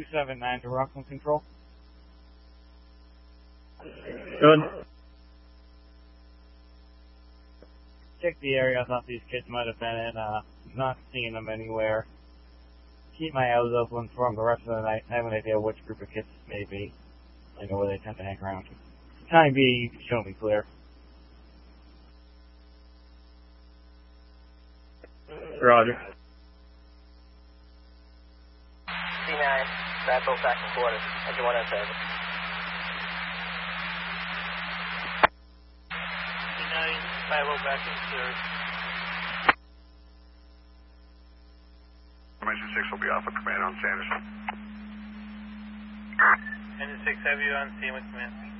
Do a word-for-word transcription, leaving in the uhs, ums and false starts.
seven nine to Rockland Control. Good. Check the area I thought these kids might have been in. Uh, not seeing them anywhere. Keep my eyes open for them the rest of the night. I have an idea which group of kids this may be. I know where they tend to hang around. For the time being, you can show me clear. Roger. C nine, Bravo back and quarters. Engine one oh seven. C nine, Bravo back and third. Engine six will be off of command on Sanderson. Engine six, have you on scene with command?